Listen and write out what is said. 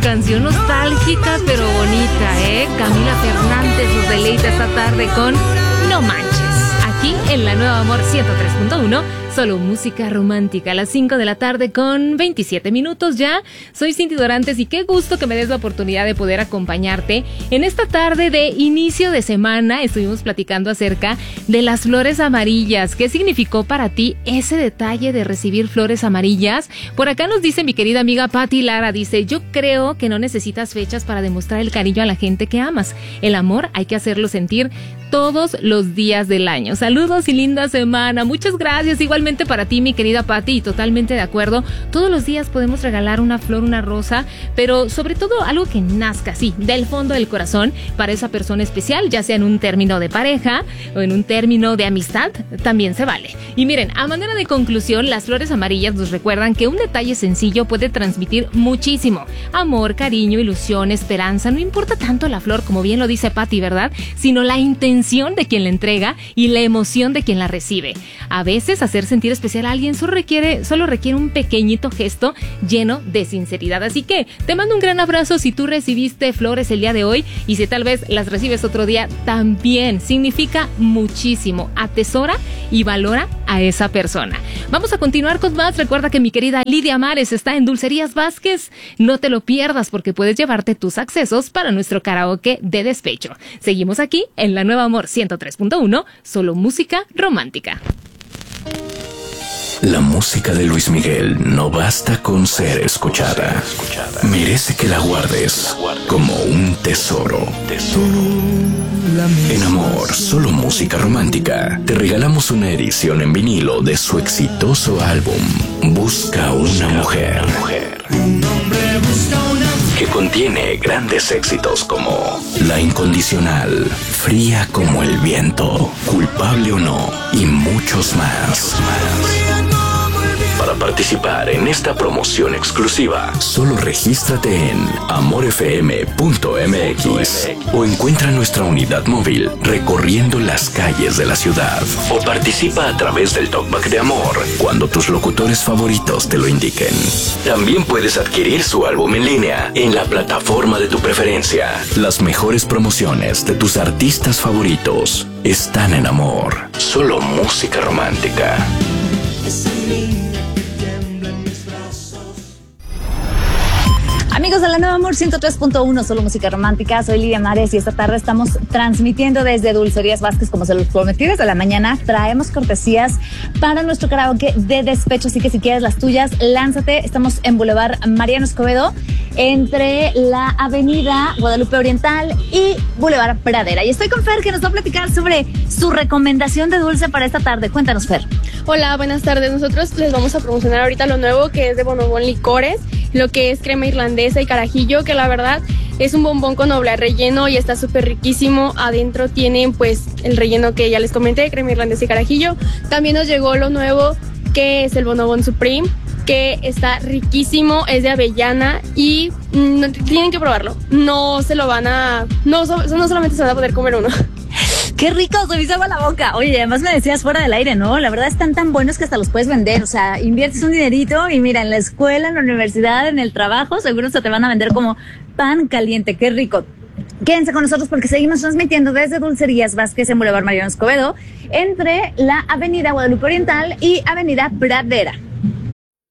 canción nostálgica pero bonita, Camila Fernández nos deleita esta tarde con No Manches. Aquí en la Nueva Amor 103.1, solo música romántica. A las 5 de la tarde con 27 minutos ya. Soy Cindy Dorantes y qué gusto que me des la oportunidad de poder acompañarte en esta tarde de inicio de semana. Estuvimos platicando acerca de las flores amarillas. ¿Qué significó para ti ese detalle de recibir flores amarillas? Por acá nos dice mi querida amiga Patti Lara, dice: yo creo que no necesitas fechas para demostrar el cariño a la gente que amas. El amor hay que hacerlo sentir todos los días del año. Saludos y linda semana. Muchas gracias. Igualmente para ti, mi querida Patti, y totalmente de acuerdo. Todos los días podemos regalar una flor, una rosa, pero sobre todo algo que nazca, sí, del fondo del corazón para esa persona especial, ya sea en un término de pareja o en un término de amistad, también se vale. Y miren, a manera de conclusión, las flores amarillas nos recuerdan que un detalle sencillo puede transmitir muchísimo. Amor, cariño, ilusión, esperanza. No importa tanto la flor, como bien lo dice Patti, ¿verdad? Sino la intención de quien la entrega y la emoción de quien la recibe. A veces hacer sentir especial a alguien solo requiere un pequeñito gesto lleno de sinceridad. Así que te mando un gran abrazo si tú recibiste flores el día de hoy, y si tal vez las recibes otro día, también significa muchísimo. Atesora y valora a esa persona. Vamos a continuar con más. Recuerda que mi querida Lidia Mares está en Dulcerías Vázquez. No te lo pierdas porque puedes llevarte tus accesos para nuestro karaoke de despecho. Seguimos aquí en la Nueva Amor 103.1, solo música romántica. La música de Luis Miguel no basta con ser escuchada. Merece que la guardes como un tesoro. En Amor, solo música romántica, te regalamos una edición en vinilo de su exitoso álbum Busca una mujer, que contiene grandes éxitos como La Incondicional, Fría como el viento, Culpable o no y muchos más. Para participar en esta promoción exclusiva, solo regístrate en amorfm.mx o encuentra nuestra unidad móvil recorriendo las calles de la ciudad, o participa a través del Talkback de Amor cuando tus locutores favoritos te lo indiquen. También puedes adquirir su álbum en línea en la plataforma de tu preferencia. Las mejores promociones de tus artistas favoritos están en Amor, solo música romántica. Amigos de la Nueva Amor 103.1, solo música romántica, soy Lidia Mares y esta tarde estamos transmitiendo desde Dulcerías Vázquez, como se los prometí desde la mañana. Traemos cortesías para nuestro karaoke de despecho, así que si quieres las tuyas, lánzate. Estamos en Boulevard Mariano Escobedo, entre la Avenida Guadalupe Oriental y Boulevard Pradera. Y estoy con Fer, que nos va a platicar sobre su recomendación de dulce para esta tarde. Cuéntanos, Fer. Hola, buenas tardes. Nosotros les vamos a promocionar ahorita lo nuevo, que es de Bonobón Licores, lo que es crema irlandesa y carajillo, que la verdad es un bombón con oblea relleno y está súper riquísimo. Adentro tienen pues el relleno que ya les comenté, crema irlandesa y carajillo. También nos llegó lo nuevo, que es el Bonobón Supreme, que está riquísimo, es de avellana y tienen que probarlo. No solamente se van a poder comer uno. ¡Qué rico! Se me hizo agua la boca. Oye, además me decías fuera del aire, ¿no? La verdad están tan buenos que hasta los puedes vender. O sea, inviertes un dinerito y mira, en la escuela, en la universidad, en el trabajo, seguro se te van a vender como pan caliente. ¡Qué rico! Quédense con nosotros porque seguimos transmitiendo desde Dulcerías Vázquez en Boulevard Mariano Escobedo, entre la Avenida Guadalupe Oriental y Avenida Pradera.